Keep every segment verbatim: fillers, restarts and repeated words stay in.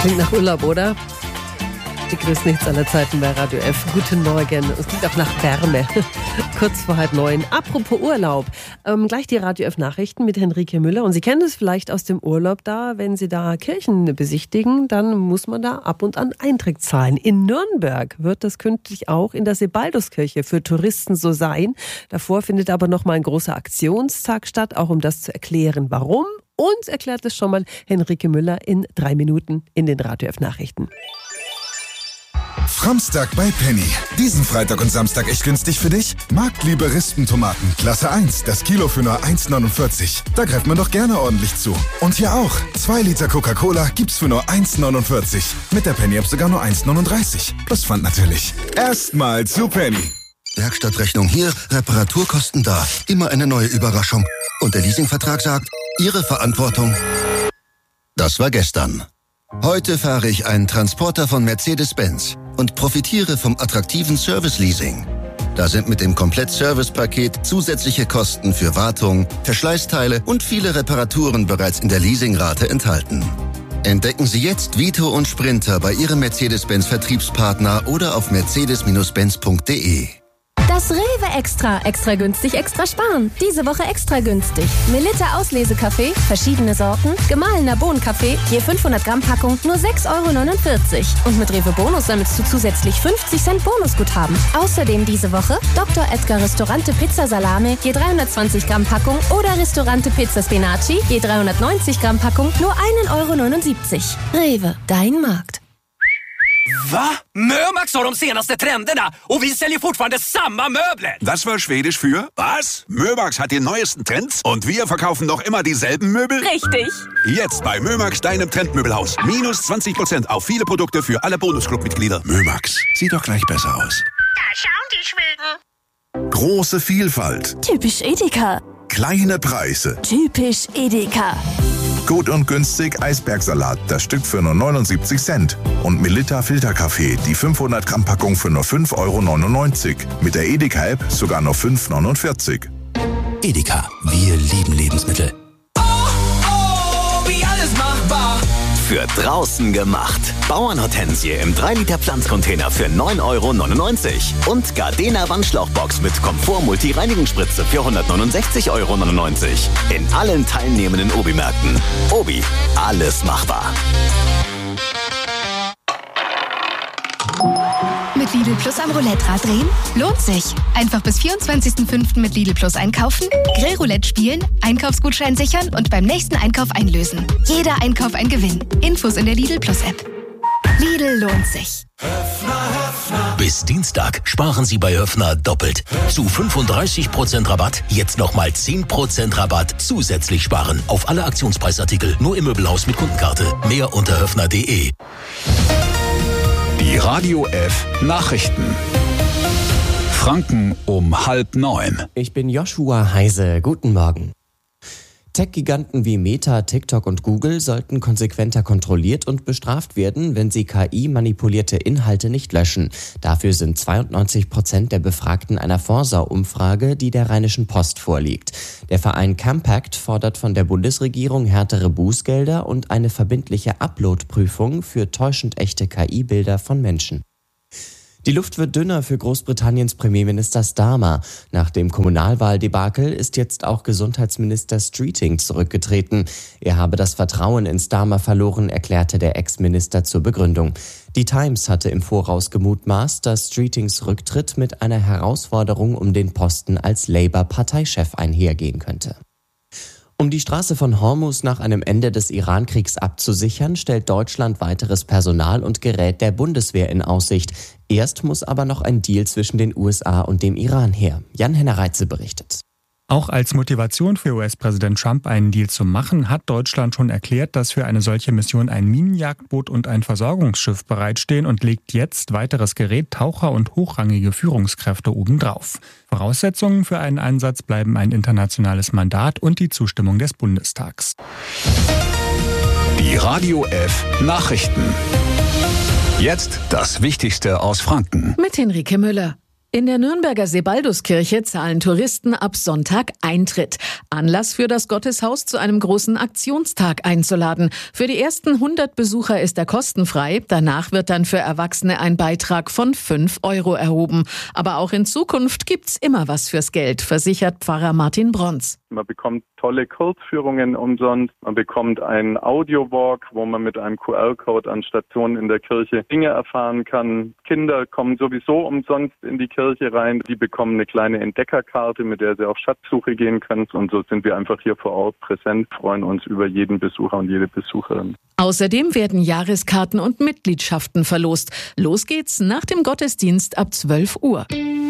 Klingt nach Urlaub, oder? Die grüßen nichts aller Zeiten bei Radio F. Guten Morgen. Es klingt auch nach Wärme. Kurz vor halb neun. Apropos Urlaub. Ähm, gleich die Radio F Nachrichten mit Henrike Müller. Und Sie kennen es vielleicht aus dem Urlaub da. Wenn Sie da Kirchen besichtigen, dann muss man da ab und an Eintritt zahlen. In Nürnberg wird das künftig auch in der Sebalduskirche für Touristen so sein. Davor findet aber noch mal ein großer Aktionstag statt, auch um das zu erklären, warum. Uns erklärt es schon mal Henrike Müller in drei Minuten in den Radio F Nachrichten. Framstag bei Penny. Diesen Freitag und Samstag echt günstig für dich? Marktliebe Rispentomaten, Klasse eins, das Kilo für nur eins neunundvierzig. Da greift man doch gerne ordentlich zu. Und hier auch. zwei Liter Coca-Cola gibt's für nur eins neunundvierzig. Mit der Penny-App sogar nur eins neununddreißig. Plus Pfand natürlich. Erstmal zu Penny. Werkstattrechnung hier, Reparaturkosten da. Immer eine neue Überraschung. Und der Leasingvertrag sagt, Ihre Verantwortung. Das war gestern. Heute fahre ich einen Transporter von Mercedes-Benz und profitiere vom attraktiven Service-Leasing. Da sind mit dem Komplett-Service-Paket zusätzliche Kosten für Wartung, Verschleißteile und viele Reparaturen bereits in der Leasingrate enthalten. Entdecken Sie jetzt Vito und Sprinter bei Ihrem Mercedes-Benz-Vertriebspartner oder auf mercedes Benz punkt de. Das Rewe Extra. Extra günstig, extra sparen. Diese Woche extra günstig. Melitta Auslesekaffee, verschiedene Sorten, gemahlener Bohnenkaffee, je fünfhundert Gramm Packung, nur sechs Euro neunundvierzig. Und mit Rewe Bonus sammelst du zusätzlich fünfzig Cent Bonusguthaben. Außerdem diese Woche Doktor Edgar Restaurante Pizza Salame, je dreihundertzwanzig Gramm Packung oder Restaurante Pizza Spinaci, je dreihundertneunzig Gramm Packung, nur ein Euro neunundsiebzig. Rewe, dein Markt. Va? Mömax har de senaste trenderna och vi säljer fortfarande samma möbler. Das war schwedisch für was? Mömax hat die neuesten Trends und wir verkaufen noch immer dieselben Möbel? Richtig. Jetzt bei Mömax, deinem Trendmöbelhaus. Minus zwanzig Prozent auf viele Produkte für alle Bonusclub-Mitglieder. Mömax, sieht doch gleich besser aus. Da schauen die Schweden. Große Vielfalt. Typisch Edeka. Kleine Preise. Typisch Edeka. Gut und günstig Eisbergsalat, das Stück für nur neunundsiebzig Cent. Und Melitta Filterkaffee, die fünfhundert Gramm Packung für nur fünf Euro neunundneunzig. Mit der Edeka-App sogar nur fünf Euro neunundvierzig. Edeka, wir lieben Lebensmittel. Oh, oh, wie alles machbar. Für draußen gemacht. Bauernhortensie im drei Liter Pflanzcontainer für neun Euro neunundneunzig. Und Gardena Wandschlauchbox mit Komfort-Multi-Reinigungsspritze für hundertneunundsechzig Euro neunundneunzig. In allen teilnehmenden Obi-Märkten. Obi, alles machbar. Mit Lidl Plus am Roulette-Rad drehen? Lohnt sich. Einfach bis vierundzwanzigsten fünften mit Lidl Plus einkaufen, Grillroulette spielen, Einkaufsgutschein sichern und beim nächsten Einkauf einlösen. Jeder Einkauf ein Gewinn. Infos in der Lidl Plus App. Lidl lohnt sich. Bis Dienstag sparen Sie bei Höfner doppelt. Zu fünfunddreißig Prozent Rabatt, jetzt nochmal zehn Prozent Rabatt zusätzlich sparen. Auf alle Aktionspreisartikel, nur im Möbelhaus mit Kundenkarte. Mehr unter höfner punkt de. Die Radio F Nachrichten. Franken um halb neun. Ich bin Joshua Heise. Guten Morgen. Tech-Giganten wie Meta, TikTok und Google sollten konsequenter kontrolliert und bestraft werden, wenn sie K I-manipulierte Inhalte nicht löschen. Dafür sind zweiundneunzig Prozent der Befragten einer Forsa-Umfrage, die der Rheinischen Post vorliegt. Der Verein Campact fordert von der Bundesregierung härtere Bußgelder und eine verbindliche Upload-Prüfung für täuschend echte K I-Bilder von Menschen. Die Luft wird dünner für Großbritanniens Premierminister Starmer. Nach dem Kommunalwahldebakel ist jetzt auch Gesundheitsminister Streeting zurückgetreten. Er habe das Vertrauen in Starmer verloren, erklärte der Ex-Minister zur Begründung. Die Times hatte im Voraus gemutmaßt, dass Streetings Rücktritt mit einer Herausforderung um den Posten als Labour-Parteichef einhergehen könnte. Um die Straße von Hormuz nach einem Ende des Iran-Kriegs abzusichern, stellt Deutschland weiteres Personal und Gerät der Bundeswehr in Aussicht. Erst muss aber noch ein Deal zwischen den U S A und dem Iran her. Jan-Henner Reitze berichtet. Auch als Motivation für U S-Präsident Trump einen Deal zu machen, hat Deutschland schon erklärt, dass für eine solche Mission ein Minenjagdboot und ein Versorgungsschiff bereitstehen und legt jetzt weiteres Gerät, Taucher und hochrangige Führungskräfte obendrauf. Voraussetzungen für einen Einsatz bleiben ein internationales Mandat und die Zustimmung des Bundestags. Die Radio F Nachrichten. Jetzt das Wichtigste aus Franken. Mit Henrike Müller. In der Nürnberger Sebalduskirche zahlen Touristen ab Sonntag Eintritt. Anlass für das Gotteshaus, zu einem großen Aktionstag einzuladen. Für die ersten hundert Besucher ist er kostenfrei. Danach wird dann für Erwachsene ein Beitrag von fünf Euro erhoben. Aber auch in Zukunft gibt's immer was fürs Geld, versichert Pfarrer Martin Bronz. Man bekommt tolle Kurzführungen umsonst. Man bekommt einen Audiowalk, wo man mit einem Q R-Code an Stationen in der Kirche Dinge erfahren kann. Kinder kommen sowieso umsonst in die Kirche rein. Die bekommen eine kleine Entdeckerkarte, mit der sie auf Schatzsuche gehen können. Und so sind wir einfach hier vor Ort präsent, freuen uns über jeden Besucher und jede Besucherin. Außerdem werden Jahreskarten und Mitgliedschaften verlost. Los geht's nach dem Gottesdienst ab zwölf Uhr.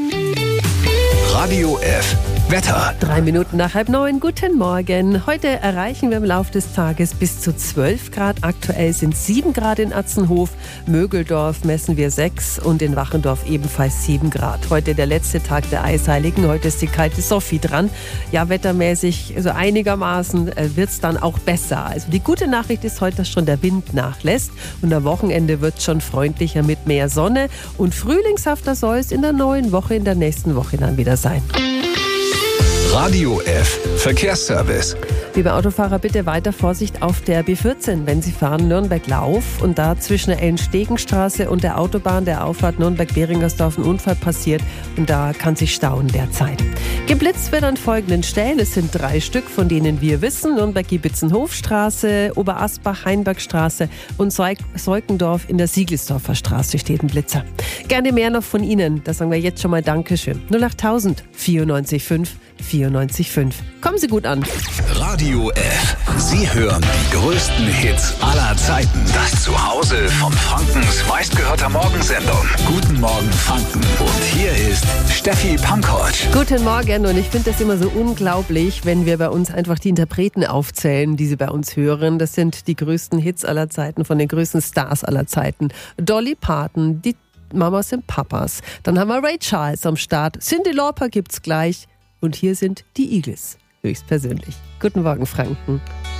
Radio F. Wetter. Drei Minuten nach halb neun. Guten Morgen. Heute erreichen wir im Laufe des Tages bis zu zwölf Grad. Aktuell sind sieben Grad in Atzenhof. Mögeldorf messen wir sechs und in Wachendorf ebenfalls sieben Grad. Heute der letzte Tag der Eisheiligen. Heute ist die kalte Sophie dran. Ja, wettermäßig, also einigermaßen wird es dann auch besser. Also die gute Nachricht ist heute, dass schon der Wind nachlässt. Und am Wochenende wird es schon freundlicher mit mehr Sonne. Und frühlingshafter soll es in der neuen Woche, in der nächsten Woche dann wieder sein. Radio F. Verkehrsservice. Liebe Autofahrer, bitte weiter Vorsicht auf der B vierzehn, wenn Sie fahren Nürnberg-Lauf und da zwischen der Ellenstegenstraße und der Autobahn der Auffahrt Nürnberg-Behringersdorf ein Unfall passiert und da kann sich stauen derzeit. Geblitzt wird an folgenden Stellen. Es sind drei Stück, von denen wir wissen. Nürnberg-Giebitzenhofstraße, Oberasbach, Heinbergstraße und Seukendorf in der Siegelsdorfer Straße steht ein Blitzer. Gerne mehr noch von Ihnen. Da sagen wir jetzt schon mal Dankeschön. null acht tausend vierundneunzig fünf vierundneunzig fünf. Kommen Sie gut an. Radio F. Sie hören die größten Hits aller Zeiten. Das Zuhause von Frankens meistgehörter Morgensendung. Guten Morgen Franken. Und hier ist Steffi Pankovic. Guten Morgen, und ich finde das immer so unglaublich, wenn wir bei uns einfach die Interpreten aufzählen, die Sie bei uns hören. Das sind die größten Hits aller Zeiten, von den größten Stars aller Zeiten. Dolly Parton, die Mamas und Papas. Dann haben wir Ray Charles am Start. Cyndi Lauper gibt's gleich. Und hier sind die Eagles, höchstpersönlich. Guten Morgen, Franken.